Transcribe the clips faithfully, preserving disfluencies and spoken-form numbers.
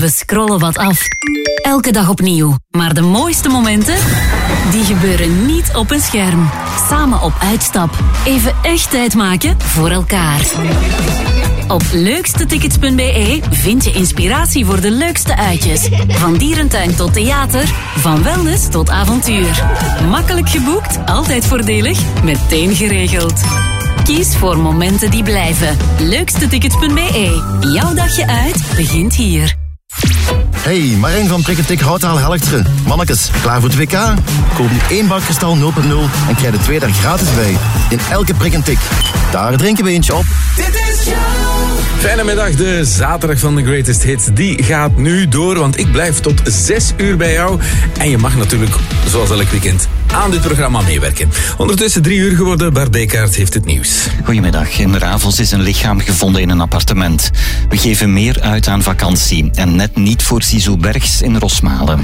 We scrollen wat af. Elke dag opnieuw. Maar de mooiste momenten, die gebeuren niet op een scherm. Samen op uitstap. Even echt tijd maken voor elkaar. Op leukstetickets punt b e vind je inspiratie voor de leukste uitjes. Van dierentuin tot theater, van wellness tot avontuur. Makkelijk geboekt, altijd voordelig, meteen geregeld. Kies voor momenten die blijven. leukstetickets punt b e. Jouw dagje uit begint hier. Hey, Marijn van Prik en Tik Houtaal Helchteren. Mannekes, klaar voor het W K? Koop nu één bak kristal nul punt nul en krijg er twee daar gratis bij. In elke Prik en Tik. Daar drinken we eentje op. Dit is jou. Fijne middag, de zaterdag van de Greatest Hits. Die gaat nu door, want ik blijf tot zes uur bij jou. En je mag natuurlijk, zoals elk weekend, aan dit programma meewerken. Ondertussen drie uur geworden, Bart Bekaert heeft het nieuws. Goedemiddag. In Ravels is een lichaam gevonden in een appartement. We geven meer uit aan vakantie. En net niet voor Zizou Bergs in Rosmalen.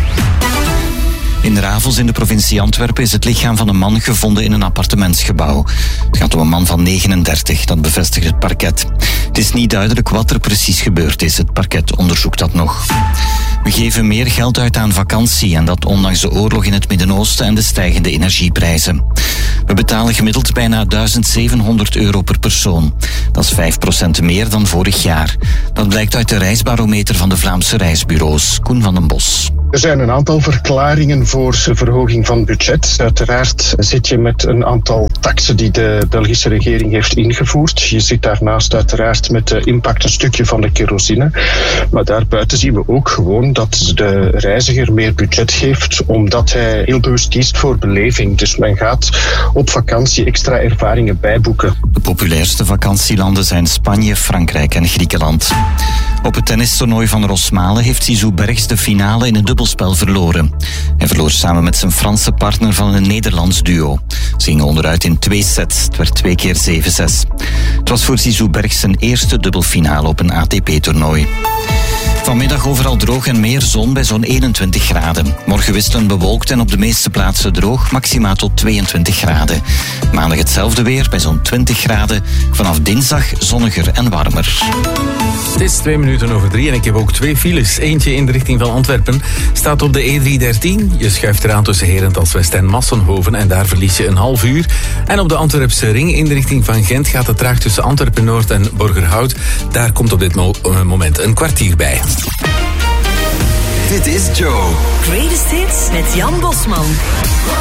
In Ravels in de provincie Antwerpen is het lichaam van een man gevonden in een appartementsgebouw. Het gaat om een man van negenendertig, dat bevestigt het parket. Het is niet duidelijk wat er precies gebeurd is. Het parket onderzoekt dat nog. We geven meer geld uit aan vakantie en dat ondanks de oorlog in het Midden-Oosten en de stijgende energieprijzen. We betalen gemiddeld bijna duizend zevenhonderd euro per persoon. Dat is vijf procent meer dan vorig jaar. Dat blijkt uit de reisbarometer van de Vlaamse reisbureaus. Koen van den Bos. Er zijn een aantal verklaringen voor verhoging van budget. Uiteraard zit je met een aantal taxen die de Belgische regering heeft ingevoerd. Je zit daarnaast uiteraard met de impact een stukje van de kerosine. Maar daarbuiten zien we ook gewoon dat de reiziger meer budget geeft, omdat hij heel bewust kiest voor beleving. Dus men gaat op vakantie extra ervaringen bijboeken. De populairste vakantielanden zijn Spanje, Frankrijk en Griekenland. Op het tennistoernooi van Rosmalen heeft Zizou Bergs de finale in het dubbelspel verloren. Hij verloor samen met zijn Franse partner van een Nederlands duo. Ze gingen onderuit in twee sets. Het werd twee keer zeven zes. Het was voor Zizou Bergs zijn eerste dubbelfinale op een A T P-toernooi. Vanmiddag overal droog en meer zon bij zo'n eenentwintig graden. Morgen wisselend bewolkt en op de meeste plaatsen droog, maxima tot tweeëntwintig graden. Maandag hetzelfde weer bij zo'n twintig graden. Vanaf dinsdag zonniger en warmer. Het is twee minuten over drie en ik heb ook twee files. Eentje in de richting van Antwerpen staat op de E driehonderddertien. Je schuift eraan tussen Herentals-West en Massenhoven en daar verlies je een half uur. En op de Antwerpse ring in de richting van Gent gaat het traag tussen Antwerpen-Noord en Borgerhout. Daar komt op dit mo- moment een kwartier bij. Dit is Joe. Greatest Hits met Jan Bosman.